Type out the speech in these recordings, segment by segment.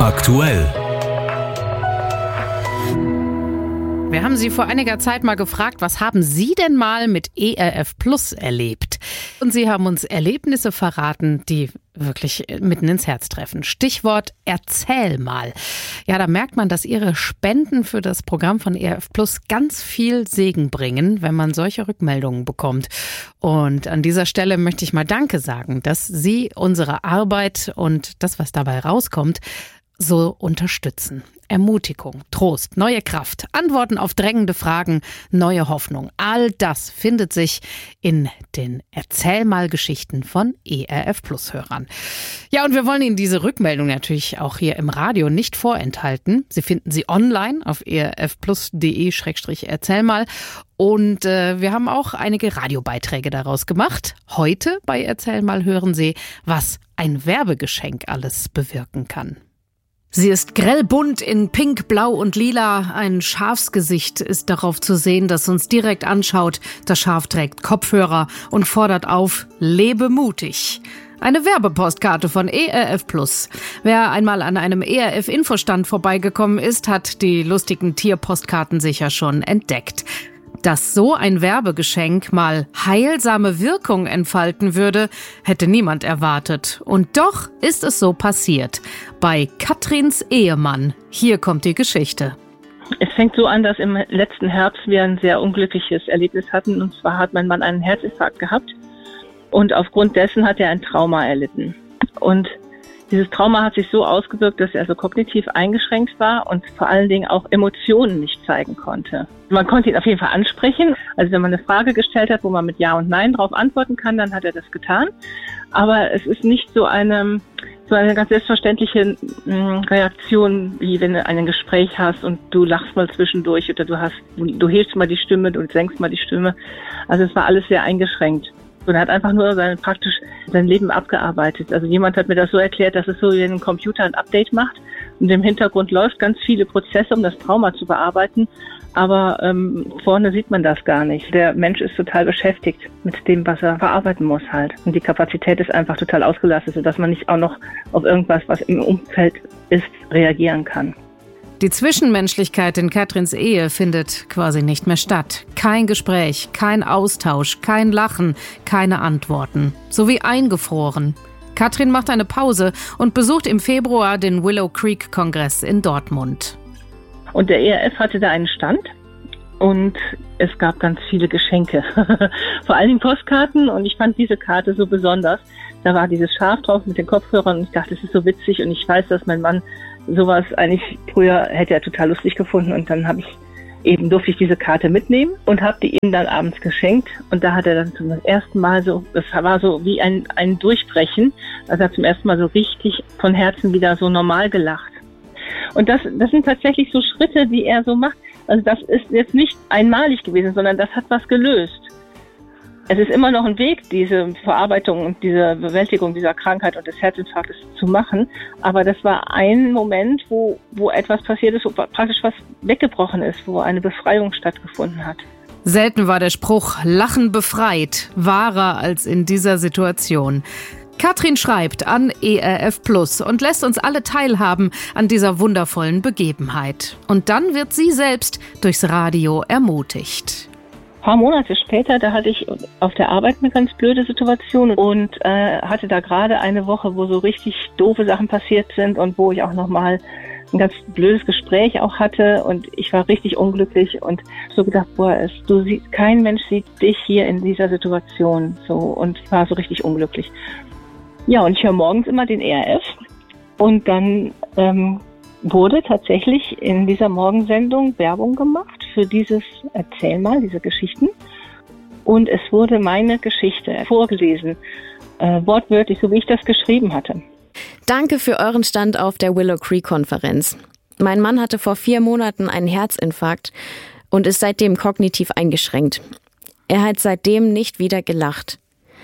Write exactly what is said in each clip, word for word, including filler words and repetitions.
Aktuell. Wir haben Sie vor einiger Zeit mal gefragt, was haben Sie denn mal mit E R F Plus erlebt? Und Sie haben uns Erlebnisse verraten, die wirklich mitten ins Herz treffen. Stichwort Erzähl mal. Ja, da merkt man, dass Ihre Spenden für das Programm von E R F Plus ganz viel Segen bringen, wenn man solche Rückmeldungen bekommt. Und an dieser Stelle möchte ich mal Danke sagen, dass Sie unsere Arbeit und das, was dabei rauskommt, so unterstützen. Ermutigung, Trost, neue Kraft, Antworten auf drängende Fragen, neue Hoffnung. All das findet sich in den Erzähl-mal-Geschichten von E R F Plus-Hörern. Ja, und wir wollen Ihnen diese Rückmeldung natürlich auch hier im Radio nicht vorenthalten. Sie finden sie online auf erfplus.de schrägstrich erzählmal. Und äh, wir haben auch einige Radiobeiträge daraus gemacht. Heute bei Erzähl mal hören Sie, was ein Werbegeschenk alles bewirken kann. Sie ist grellbunt in Pink, Blau und Lila. Ein Schafsgesicht ist darauf zu sehen, das uns direkt anschaut. Das Schaf trägt Kopfhörer und fordert auf, lebe mutig. Eine Werbepostkarte von E R F Plus. Wer einmal an einem E R F-Infostand vorbeigekommen ist, hat die lustigen Tierpostkarten sicher schon entdeckt. Dass so ein Werbegeschenk mal heilsame Wirkung entfalten würde, hätte niemand erwartet. Und doch ist es so passiert. Bei Katrins Ehemann. Hier kommt die Geschichte. Es fängt so an, dass im letzten Herbst wir ein sehr unglückliches Erlebnis hatten. Und zwar hat mein Mann einen Herzinfarkt gehabt. Und aufgrund dessen hat er ein Trauma erlitten. Und dieses Trauma hat sich so ausgewirkt, dass er also kognitiv eingeschränkt war und vor allen Dingen auch Emotionen nicht zeigen konnte. Man konnte ihn auf jeden Fall ansprechen. Also wenn man eine Frage gestellt hat, wo man mit Ja und Nein darauf antworten kann, dann hat er das getan. Aber es ist nicht so eine, so eine ganz selbstverständliche Reaktion, wie wenn du ein Gespräch hast und du lachst mal zwischendurch oder du hast, du hebst mal die Stimme, du senkst mal die Stimme. Also es war alles sehr eingeschränkt. Und er hat einfach nur sein, praktisch sein Leben abgearbeitet. Also jemand hat mir das so erklärt, dass es so wie wenn ein Computer ein Update macht und im Hintergrund läuft ganz viele Prozesse, um das Trauma zu bearbeiten. Aber ähm, vorne sieht man das gar nicht. Der Mensch ist total beschäftigt mit dem, was er verarbeiten muss halt. Und die Kapazität ist einfach total ausgelastet, sodass man nicht auch noch auf irgendwas, was im Umfeld ist, reagieren kann. Die Zwischenmenschlichkeit in Katrins Ehe findet quasi nicht mehr statt. Kein Gespräch, kein Austausch, kein Lachen, keine Antworten. So wie eingefroren. Katrin macht eine Pause und besucht im Februar den Willow Creek Kongress in Dortmund. Und der E R F hatte da einen Stand und es gab ganz viele Geschenke. Vor allen Dingen Postkarten und ich fand diese Karte so besonders. Da war dieses Schaf drauf mit den Kopfhörern und ich dachte, das ist so witzig und ich weiß, dass mein Mann sowas eigentlich früher hätte er total lustig gefunden und dann habe ich eben durfte ich diese Karte mitnehmen und habe die ihm dann abends geschenkt und da hat er dann zum ersten Mal so, das war so wie ein, ein Durchbrechen, also er hat zum ersten Mal so richtig von Herzen wieder so normal gelacht. Und das, das sind tatsächlich so Schritte, die er so macht. Also das ist jetzt nicht einmalig gewesen, sondern das hat was gelöst. Es ist immer noch ein Weg, diese Verarbeitung und diese Bewältigung dieser Krankheit und des Herzinfarktes zu machen. Aber das war ein Moment, wo, wo etwas passiert ist, wo praktisch was weggebrochen ist, wo eine Befreiung stattgefunden hat. Selten war der Spruch Lachen befreit wahrer als in dieser Situation. Katrin schreibt an E R F Plus und lässt uns alle teilhaben an dieser wundervollen Begebenheit. Und dann wird sie selbst durchs Radio ermutigt. Ein paar Monate später, da hatte ich auf der Arbeit eine ganz blöde Situation und äh, hatte da gerade eine Woche, wo so richtig doofe Sachen passiert sind und wo ich auch nochmal ein ganz blödes Gespräch auch hatte und ich war richtig unglücklich und so gedacht, boah, es, du siehst, kein Mensch sieht dich hier in dieser Situation so und ich war so richtig unglücklich. Ja, und ich höre morgens immer den E R F und dann ähm, wurde tatsächlich in dieser Morgensendung Werbung gemacht für dieses Erzähl mal, diese Geschichten. Und es wurde meine Geschichte vorgelesen, äh, wortwörtlich, so wie ich das geschrieben hatte. Danke für euren Stand auf der Willow Creek Konferenz. Mein Mann hatte vor vier Monaten einen Herzinfarkt und ist seitdem kognitiv eingeschränkt. Er hat seitdem nicht wieder gelacht.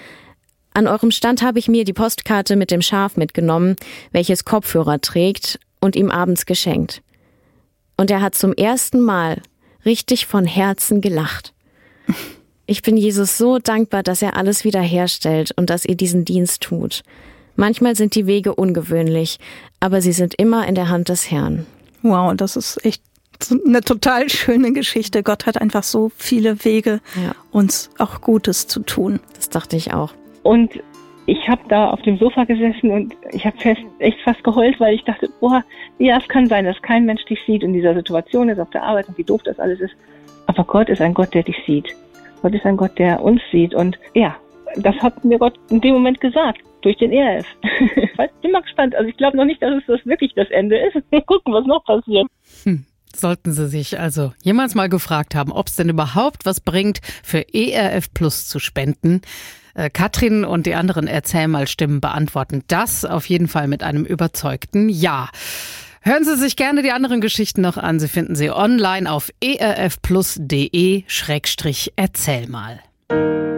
An eurem Stand habe ich mir die Postkarte mit dem Schaf mitgenommen, welches Kopfhörer trägt, und ihm abends geschenkt. Und er hat zum ersten Mal richtig von Herzen gelacht. Ich bin Jesus so dankbar, dass er alles wiederherstellt und dass ihr diesen Dienst tut. Manchmal sind die Wege ungewöhnlich, aber sie sind immer in der Hand des Herrn. Wow, das ist echt eine total schöne Geschichte. Gott hat einfach so viele Wege, ja. uns auch Gutes zu tun. Das dachte ich auch. Und ich habe da auf dem Sofa gesessen und ich habe fest, echt fast geheult, weil ich dachte, boah, ja, es kann sein, dass kein Mensch dich sieht in dieser Situation, ist auf der Arbeit und wie doof das alles ist. Aber Gott ist ein Gott, der dich sieht. Gott ist ein Gott, der uns sieht. Und ja, das hat mir Gott in dem Moment gesagt, durch den E R F. Ich bin mal gespannt. Also ich glaube noch nicht, dass es das wirklich das Ende ist. Mal gucken, was noch passiert. Hm. Sollten Sie sich also jemals mal gefragt haben, ob es denn überhaupt was bringt, für E R F Plus zu spenden. Äh, Katrin und die anderen Erzähl-mal-Stimmen beantworten das auf jeden Fall mit einem überzeugten Ja. Hören Sie sich gerne die anderen Geschichten noch an. Sie finden sie online auf erfplus punkt de Schrägstrich erzähl mal.